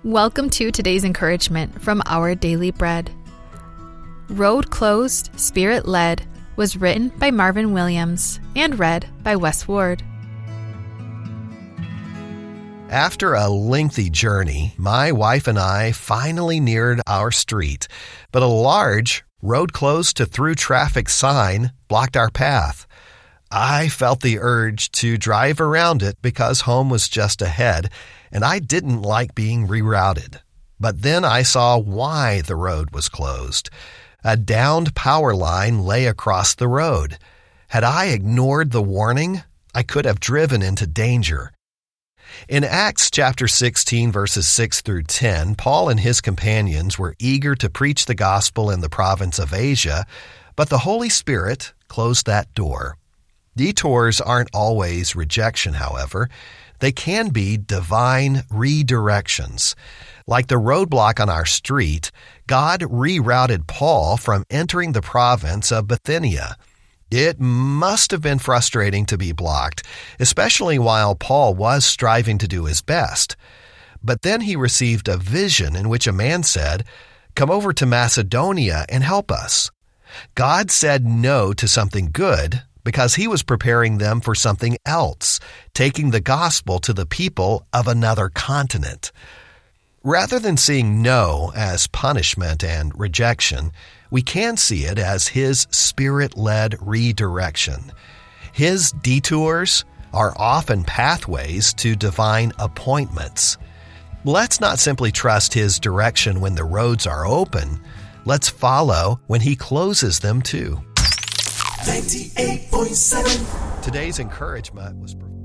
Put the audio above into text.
Welcome to today's encouragement from Our Daily Bread. Road Closed, Spirit Led was written by Marvin Williams and read by Wes Ward. After a lengthy journey, my wife and I finally neared our street, but a large road closed to through traffic sign blocked our path. I felt the urge to drive around it because home was just ahead, and I didn't like being rerouted. But then I saw why the road was closed. A downed power line lay across the road. Had I ignored the warning, I could have driven into danger. In Acts chapter 16, verses 6 through 10, Paul and his companions were eager to preach the gospel in the province of Asia, but the Holy Spirit closed that door. Detours aren't always rejection, however. They can be divine redirections. Like the roadblock on our street, God rerouted Paul from entering the province of Bithynia. It must have been frustrating to be blocked, especially while Paul was striving to do his best. But then he received a vision in which a man said, "Come over to Macedonia and help us." God said no to something good because he was preparing them for something else, taking the gospel to the people of another continent. Rather than seeing no as punishment and rejection, we can see it as his Spirit-led redirection. His detours are often pathways to divine appointments. Let's not simply trust his direction when the roads are open. Let's follow when he closes them too. 98.7. Today's encouragement was provided.